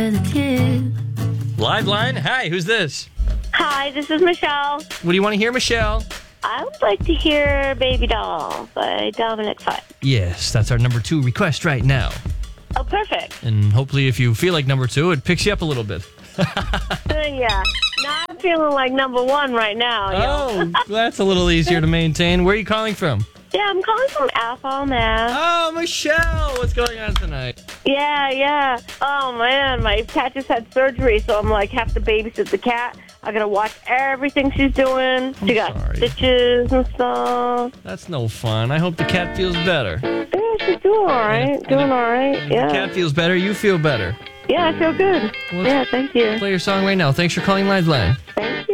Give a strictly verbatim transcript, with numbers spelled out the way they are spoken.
Live line. Hi, who's this? Hi, this is Michelle. What do you want to hear, Michelle? I would like to hear Baby Doll by Dominic Fike. Yes, that's our number two request right now. Oh, perfect. And hopefully if you feel like number two, it picks you up a little bit. Uh, yeah. Now I'm feeling like number one right now. yo. Oh, that's a little easier to maintain. Where are you calling from? Yeah, I'm calling from Athol, Mass. Oh, Michelle, what's going on tonight? Yeah, yeah. Oh, man, my cat just had surgery, so I'm like, have to babysit the cat. I gotta watch everything she's doing. She got sorry. stitches and stuff. That's no fun. I hope the cat feels better. Yeah, she's doing all right. And- doing and- all right. If Yeah. the cat feels better, you feel better. Yeah, I feel good. Well, Yeah, thank you. Play your song right now. Thanks for calling Liveline. Thank